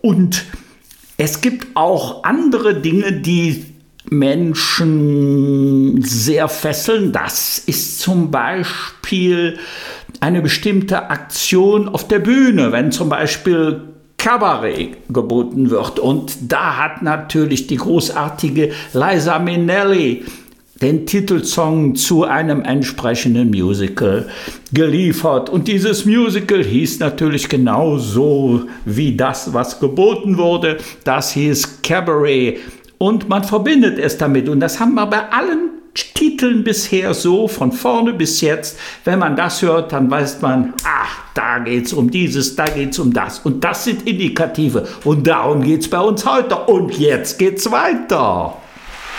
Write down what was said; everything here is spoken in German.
Und es gibt auch andere Dinge, die Menschen sehr fesseln. Das ist zum Beispiel eine bestimmte Aktion auf der Bühne, wenn zum Beispiel Kabarett geboten wird. Und da hat natürlich die großartige Liza Minnelli den Titelsong zu einem entsprechenden Musical geliefert. Und dieses Musical hieß natürlich genauso wie das, was geboten wurde. Das hieß Cabaret. Und man verbindet es damit. Und das haben wir bei allen Titeln bisher so, von vorne bis jetzt. Wenn man das hört, dann weiß man, da geht's um dieses, da geht's um das. Und das sind Indikative. Und darum geht's bei uns heute. Und jetzt geht's weiter.